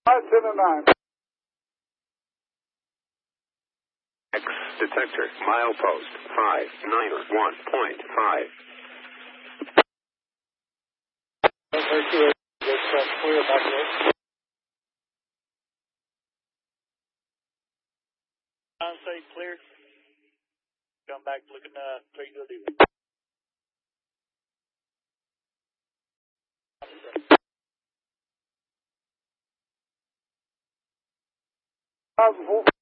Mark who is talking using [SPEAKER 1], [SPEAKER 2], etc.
[SPEAKER 1] 10 and 9.
[SPEAKER 2] X detector, milepost 591.5.
[SPEAKER 1] Clear back there.
[SPEAKER 3] Say clear. Come back looking 3 to do.